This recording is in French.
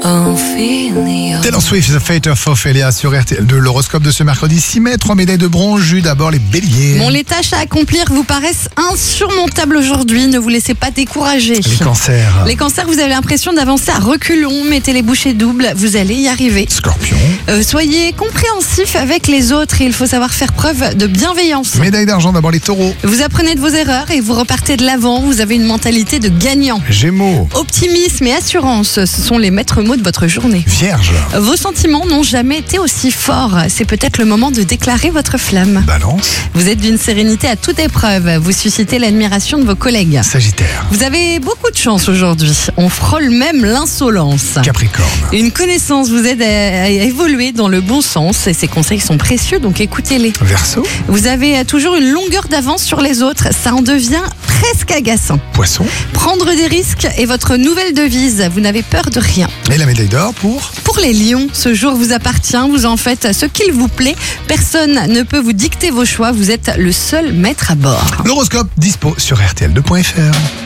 Taylor Swift, The Fate of Ophelia sur RTL2. L'horoscope de ce mercredi 6 mai, 3 médailles de bronze. Jus d'abord les béliers. Bon, les tâches à accomplir vous paraissent insurmontables aujourd'hui. Ne vous laissez pas décourager. Les cancers. Les cancers, vous avez l'impression d'avancer à reculons. Mettez les bouchées doubles, vous allez y arriver. Scorpion. Soyez compréhensif avec les autres et il faut savoir faire preuve de bienveillance. Médaille d'argent d'abord les taureaux. Vous apprenez de vos erreurs et vous repartez de l'avant. Vous avez une mentalité de gagnant. Gémeaux. Optimisme et assurance, ce sont les maîtres mots de votre journée. Vierge. Vos sentiments n'ont jamais été aussi forts. C'est peut-être le moment de déclarer votre flamme. Balance. Vous êtes d'une sérénité à toute épreuve. Vous suscitez l'admiration de vos collègues. Sagittaire. Vous avez beaucoup de chance aujourd'hui. On frôle même l'insolence. Capricorne. Une connaissance vous aide à évoluer dans le bon sens et ces conseils sont précieux, donc écoutez-les. Verseau. Vous avez toujours une longueur d'avance sur les autres. Ça en devient presque agaçant. Poisson. Prendre des risques est votre nouvelle devise. Vous n'avez peur de rien. Et la médaille d'or pour les lions, ce jour vous appartient, vous en faites ce qu'il vous plaît. Personne ne peut vous dicter vos choix, vous êtes le seul maître à bord. l'horoscope dispo sur RTL2.fr.